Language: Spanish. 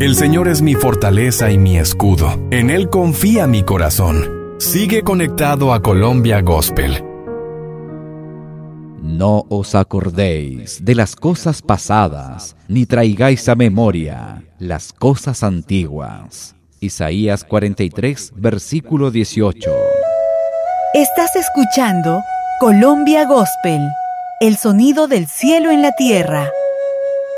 El Señor es mi fortaleza y mi escudo. En Él confía mi corazón. Sigue conectado a Colombia Gospel. No os acordéis de las cosas pasadas, ni traigáis a memoria las cosas antiguas. Isaías 43, versículo 18. Estás escuchando Colombia Gospel, el sonido del cielo en la tierra.